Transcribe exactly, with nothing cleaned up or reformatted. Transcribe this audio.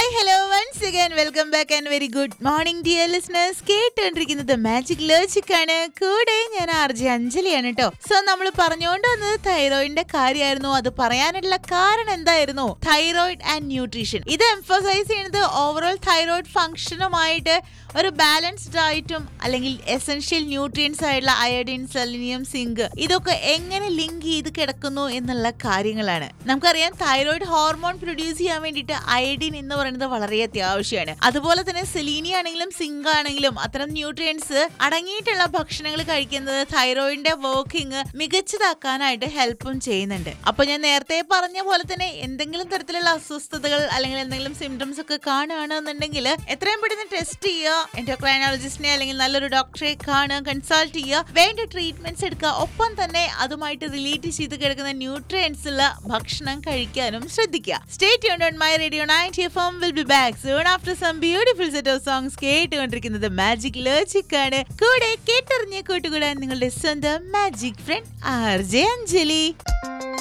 Hi hello once again welcome back and very good morning dear listeners. കേട്ടുകൊണ്ടിരിക്കുന്നത് magic logic ആണ്. കൂടെ ഞാൻ R J അഞ്ജലിയാണ് കേട്ടോ. So നമ്മൾ പറഞ്ഞുകൊണ്ട് വന്നത് തൈറോയിഡിന്റെ കാര്യമായിരുന്നു. അത് പറയാനുള്ള കാരണം എന്തായിരുന്നു? Thyroid and nutrition. ഇത് എംഫസൈസ് ചെയ്യുന്നത് ഓവറോൾ തൈറോയിഡ് ഫംഗ്ഷനുമായിട്ട് ഒരു ബാലൻസ്ഡ് ഡയറ്റും അല്ലെങ്കിൽ എസെൻഷ്യൽ ന്യൂട്രിയൻസ് ആയിട്ടുള്ള അയോഡിൻ, സെലിനിയം, സിങ്ക് ഇതൊക്കെ എങ്ങനെ ലിങ്ക് ചെയ്ത് കിടക്കുന്നു എന്നുള്ള കാര്യങ്ങളാണ്. നമുക്കറിയാം തൈറോയിഡ് ഹോർമോൺ പ്രൊഡ്യൂസ് ചെയ്യാൻ വേണ്ടിയിട്ട് അയോഡിൻ എന്ന് പറയുന്നത് വളരെ അത്യാവശ്യമാണ്. അതുപോലെ തന്നെ സെലീനി ആണെങ്കിലും സിങ്ക് ആണെങ്കിലും അത്തരം ന്യൂട്രിയൻസ് അടങ്ങിയിട്ടുള്ള ഭക്ഷണങ്ങൾ കഴിക്കുന്നത് തൈറോയിഡിന്റെ വർക്കിംഗ് മികച്ചതാക്കാനായിട്ട് ഹെൽപ്പും ചെയ്യുന്നുണ്ട്. അപ്പൊ ഞാൻ നേരത്തെ പറഞ്ഞ പോലെ തന്നെ എന്തെങ്കിലും തരത്തിലുള്ള അസ്വസ്ഥതകൾ അല്ലെങ്കിൽ എന്തെങ്കിലും സിംറ്റംസ് ഒക്കെ കാണുകയാണെന്നുണ്ടെങ്കിൽ എത്രയും പെട്ടെന്ന് ടെസ്റ്റ് ചെയ്യുക, എൻഡോക്രൈനോളജിസ്റ്റിനെ അല്ലെങ്കിൽ നല്ലൊരു ഡോക്ടറെ കാണുക, കൺസൾട്ട് ചെയ്യുക, വേണ്ട ട്രീറ്റ്മെന്റ്സ് എടുക്കുക. ഒപ്പം തന്നെ അതുമായിട്ട് റിലേറ്റ് ചെയ്ത് കിടക്കുന്ന ന്യൂട്രിയൻസ് ഉള്ള ഭക്ഷണം കഴിക്കാനും ശ്രദ്ധിക്കുക. Stay tuned on my radio ninety F M. Will be back soon after some beautiful set of songs. കേട്ടുകൊണ്ടിരിക്കുന്നത് മാജിക് ലോജിക് ആണ്. കൂടെ കേട്ടറിഞ്ഞ് കൂട്ടുകൂടാൻ നിങ്ങളുടെ സ്വന്തം magic front R J Anjali.